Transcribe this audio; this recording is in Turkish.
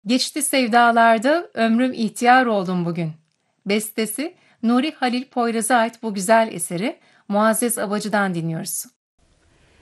Geçti sevdalarda ömrüm ihtiyar oldum bugün. Bestesi Nuri Halil Poyraz'a ait bu güzel eseri Muazzez Abacı'dan dinliyoruz.